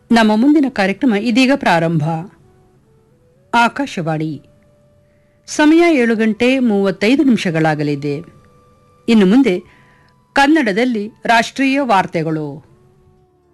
ನಮ್ಮ ಮುಂದಿನ ಕಾರ್ಯಕ್ರಮ ಇದೀಗ ಪ್ರಾರಂಭ. ಆಕಾಶವಾಣಿ. ಸಮಯ 7:35 ಇನ್ನು ಮುಂದೆ ಕನ್ನಡದಲ್ಲಿ ರಾಷ್ಟ್ರೀಯ ವಾರ್ತೆಗಳು.